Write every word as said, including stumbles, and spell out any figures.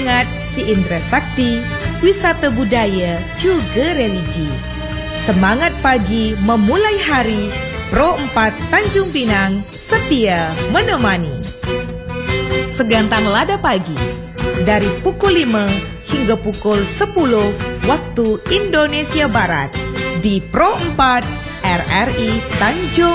pengingat si Indra Sakti, wisata budaya juga religi. Semangat pagi memulai hari, Pro empat Tanjung Pinang setia menemani. Segantan Lada Pagi dari pukul lima hingga pukul sepuluh waktu Indonesia Barat di Pro empat R R I Tanjung